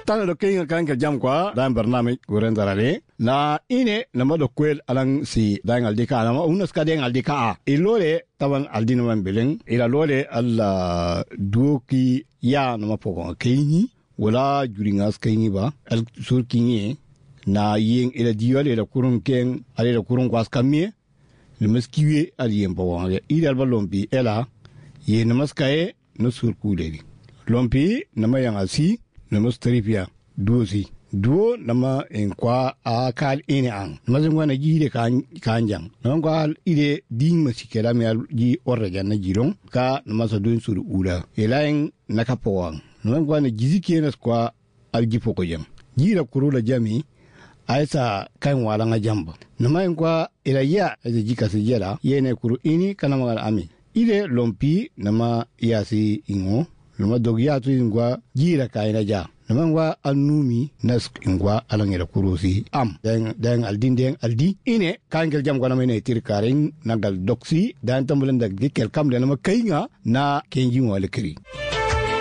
tana da kai kan ka jam kwa dan barnamij guren darare na ine na madokwel alang si dan aldika na unas ka den aldika ilole taban aldina man beleng ila lole alla duoki ya na mapogo kaini wala juringas kaini ba al surkinye na yin ila diole la kurun ken ale la kurun kwas kamie le maskiwe al yen bawo ila balompi ela ye na maskae no surkuleri lompi na mayanga si na mustripia duosi duo nama en kwa a kal ine ang namazin wana jide kanjang nama kwa ide ding masikela me ji orja na jirong ka namasa dun sur ula elaeng nakapowang nama kwa na jiziki na kwa aljipo ko jam jira kurula jami aisa kan wala nga jamba nama en kwa ila ya jika sejela yene kuru ini kana magal ami ide lompi nama yasi ingo nama dogya tu ingwa jira kaina ja namangwa anumi nas ingwa alangela kurusi dan aldi ine kangel jam gwana mene tirkaring nagal doksi dan tambulan dag dikel kam de nama kainga na kenji wala kiri